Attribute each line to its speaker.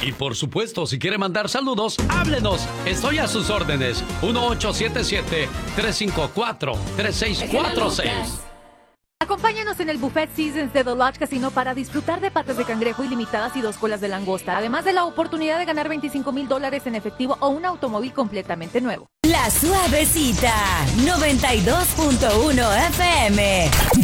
Speaker 1: Y por supuesto, si quiere mandar saludos, háblenos. Estoy a sus órdenes. 1877-354-3646.
Speaker 2: Acompáñanos en el Buffet Seasons de The Lodge Casino para disfrutar de patas de cangrejo ilimitadas y 2 colas de langosta, además de la oportunidad de ganar $25,000 en efectivo o un automóvil completamente nuevo.
Speaker 3: La Suavecita, 92.1 FM.